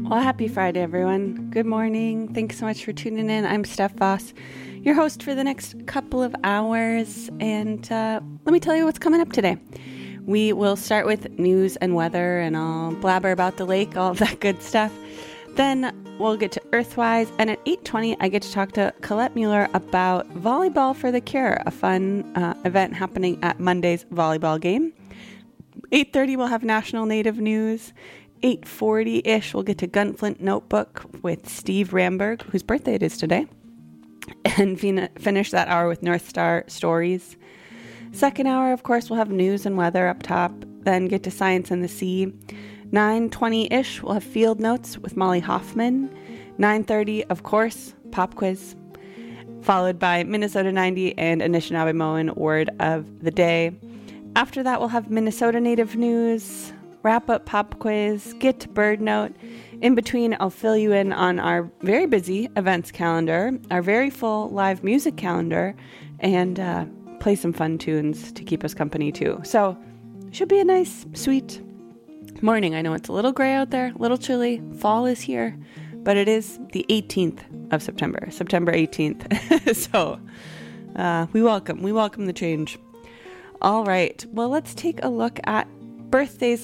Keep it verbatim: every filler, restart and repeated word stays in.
Well, happy Friday, everyone. Good morning. Thanks so much for tuning in. I'm Steph Voss, your host for the next couple of hours. And uh, let me tell you what's coming up today. We will start with news and weather, and I'll blabber about the lake, all of that good stuff. Then we'll get to Earthwise, and at eight twenty, I get to talk to Colette Mueller about Volleyball for the Cure, a fun uh, event happening at Monday's volleyball game. eight thirty, we'll have National Native News. eight forty-ish, we'll get to Gunflint Notebook with Steve Ramberg, whose birthday it is today, and fin- finish that hour with North Star Stories. Second hour, of course, we'll have news and weather up top, then get to Science and the Sea. nine twenty-ish, we'll have Field Notes with Molly Hoffman. nine thirty, of course, Pop Quiz, followed by Minnesota ninety and Anishinaabemowin Word of the Day. After that, we'll have Minnesota Native News, wrap up Pop Quiz, get to Bird Note. In between, I'll fill you in on our very busy events calendar, our very full live music calendar, and uh, play some fun tunes to keep us company too. So, should be a nice, sweet morning. I know it's a little gray out there, a little chilly. Fall is here, but it is the eighteenth of September, September eighteenth. so, uh, we welcome, we welcome the change. All right, well, let's take a look at birthdays